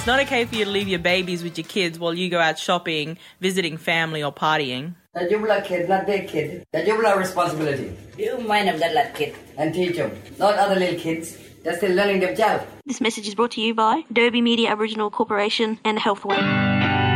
It's not okay for you to leave your babies with your kids while you go out shopping, visiting family or partying. The Jubla kid, not their kid. The Jubla responsibility. You mind them that kid. And teach them. Not other little kids. They're still learning themselves. This message is brought to you by Derby Media Aboriginal Corporation and Healthway.